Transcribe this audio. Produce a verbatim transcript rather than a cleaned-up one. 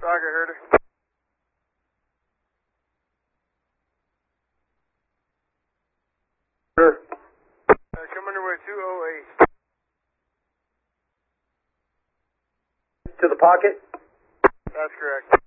Roger, heard her. Sure. Uh, come underway two oh eight. To the pocket? That's correct.